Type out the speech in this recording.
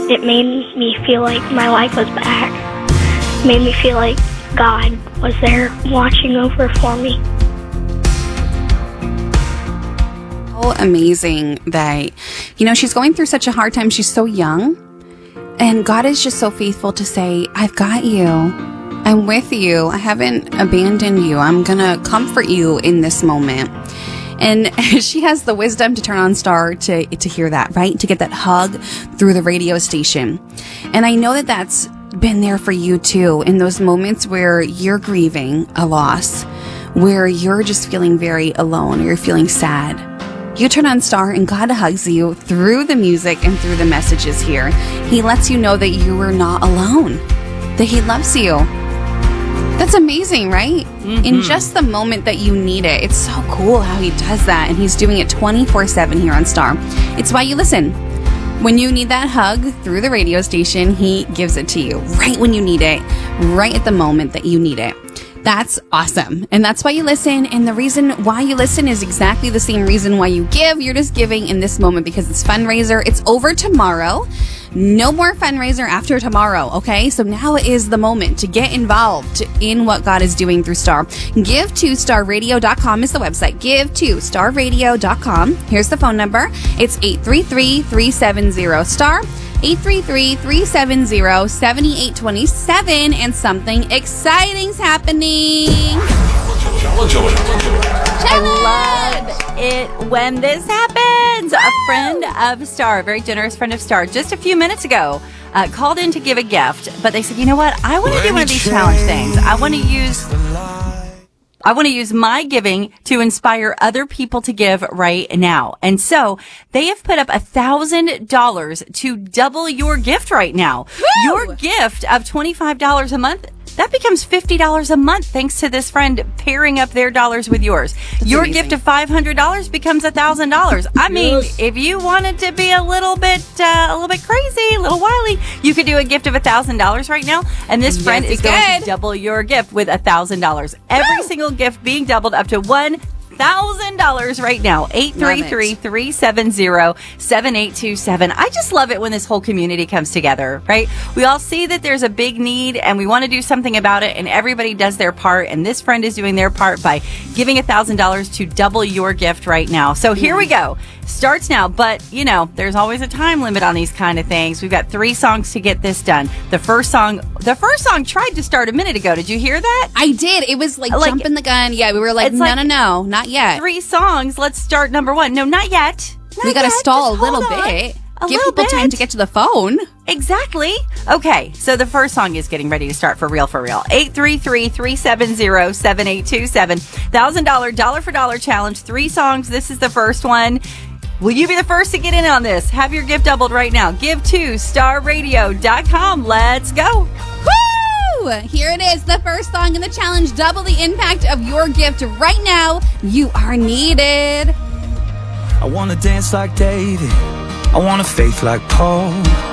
it made me feel like my life was back. It made me feel like God was there watching over for me. So amazing that, she's going through such a hard time. She's so young. And God is just so faithful to say, I've got you. I'm with you. I haven't abandoned you. I'm going to comfort you in this moment. And she has the wisdom to turn on Star to hear that, right? To get that hug through the radio station. And I know that that's been there for you too, in those moments where you're grieving a loss, where you're just feeling very alone or you're feeling sad. You turn on Star and God hugs you through the music and through the messages here. He lets you know that you are not alone, that He loves you. That's amazing, right? Mm-hmm. In just the moment that you need it. It's so cool how He does that. And He's doing it 24/7 here on Star. It's why you listen. When you need that hug through the radio station, He gives it to you right when you need it, right at the moment that you need it. That's awesome. And that's why you listen. And the reason why you listen is exactly the same reason why you give. You're just giving in this moment because it's fundraiser. It's over tomorrow. No more fundraiser after tomorrow, okay? So now is the moment to get involved in what God is doing through Star. Give to starradio.com is the website. Give to starradio.com. Here's the phone number. It's 833-370-STAR. 833-370-7827, and something exciting's happening. I love it when this happens. A friend of Star, a very generous friend of Star, just a few minutes ago, called in to give a gift, but they said, you know what? I want to do one of these challenge things. I want to use my giving to inspire other people to give right now. And so they have put up $1,000 to double your gift right now. Woo! Your gift of $25 a month, that becomes $50 a month thanks to this friend pairing up their dollars with yours. That's your amazing. Gift of $500 becomes $1,000. I mean, if you wanted to be a little bit crazy, a little wily, you could do a gift of $1,000 right now. And this friend is going to double your gift with $1,000. Every single gift being doubled up to $1,000 right now. 833-370-7827. I just love it when this whole community comes together, right? We all see that there's a big need and we want to do something about it, and everybody does their part, and this friend is doing their part by giving $1,000 to double your gift right now. So here we go. Starts now, but there's always a time limit on these kind of things. We've got 3 songs to get this done. The first song tried to start a minute ago. Did you hear that? I did. It was like jumping the gun. Yeah, we were like, no, not yet. 3 songs. Let's start number 1. No, not yet. We got to stall a little bit. Give people time to get to the phone. Exactly. Okay, so the first song is getting ready to start for real, for real. 833-370-7827. $1,000 dollar for dollar challenge. 3 songs. This is the first one. Will you be the first to get in on this? Have your gift doubled right now. Give to starradio.com. Let's go. Woo! Here it is, the first song in the challenge. Double the impact of your gift right now. You are needed. I want to dance like David. I want a faith like Paul.